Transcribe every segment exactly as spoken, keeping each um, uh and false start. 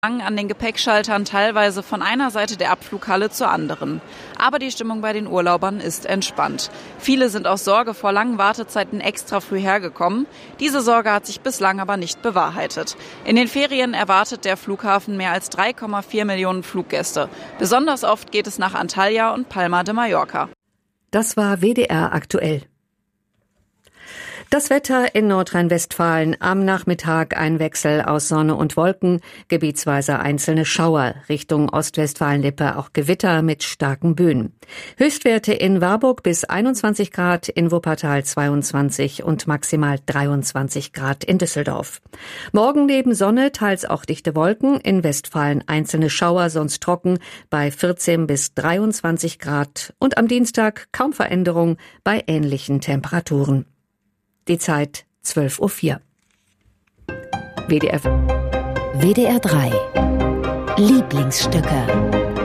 an den Gepäckschaltern teilweise von einer Seite der Abflughalle zur anderen. Aber die Stimmung bei den Urlaubern ist entspannt. Viele sind aus Sorge vor langen Wartezeiten extra früh hergekommen. Diese Sorge hat sich bislang aber nicht bewahrheitet. In den Ferien erwartet der Flughafen mehr als drei Komma vier Millionen Fluggäste. Besonders oft geht es nach Antalya und Palma de Mallorca. Das war W D R aktuell. Das Wetter in Nordrhein-Westfalen. Am Nachmittag ein Wechsel aus Sonne und Wolken, gebietsweise einzelne Schauer. Richtung Ostwestfalen-Lippe auch Gewitter mit starken Böen. Höchstwerte in Warburg bis einundzwanzig Grad, in Wuppertal zweiundzwanzig und maximal dreiundzwanzig Grad in Düsseldorf. Morgen neben Sonne teils auch dichte Wolken, in Westfalen einzelne Schauer, sonst trocken bei vierzehn bis dreiundzwanzig Grad und am Dienstag kaum Veränderung bei ähnlichen Temperaturen. Die Zeit zwölf Uhr vier. W D R W D R drei Lieblingsstücke.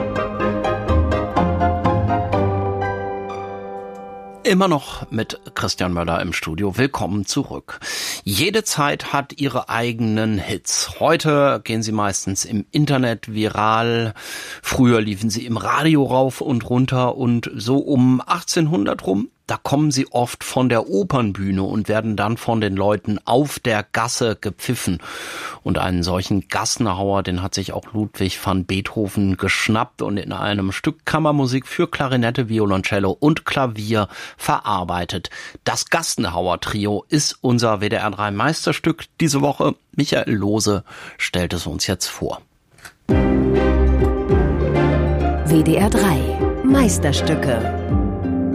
Immer noch mit Christian Möller im Studio. Willkommen zurück. Jede Zeit hat ihre eigenen Hits. Heute gehen sie meistens im Internet viral. Früher liefen sie im Radio rauf und runter und so um achtzehnhundert rum. Da kommen sie oft von der Opernbühne und werden dann von den Leuten auf der Gasse gepfiffen. Und einen solchen Gassenhauer, den hat sich auch Ludwig van Beethoven geschnappt und in einem Stück Kammermusik für Klarinette, Violoncello und Klavier verarbeitet. Das Gassenhauer-Trio ist unser W D R drei Meisterstück diese Woche. Michael Lohse stellt es uns jetzt vor. W D R drei Meisterstücke.